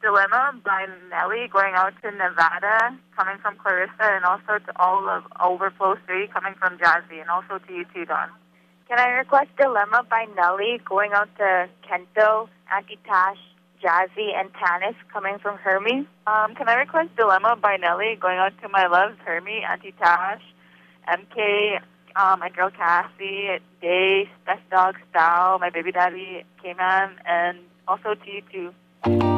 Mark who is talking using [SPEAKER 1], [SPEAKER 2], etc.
[SPEAKER 1] Dilemma by Nelly going out to Nevada, coming from Clarissa, and also to all of Overflow 3 coming from Jazzy, and also to you too, Don.
[SPEAKER 2] Can I request Dilemma by Nelly going out to Kento, Auntie Tash, Jazzy, and Tanis coming from Hermie?
[SPEAKER 1] Can I request Dilemma by Nelly going out to my loves, Hermie, Auntie Tash, MK, my girl Cassie, Day, Best Dog, Style, my baby daddy, K-Man, and also to you too.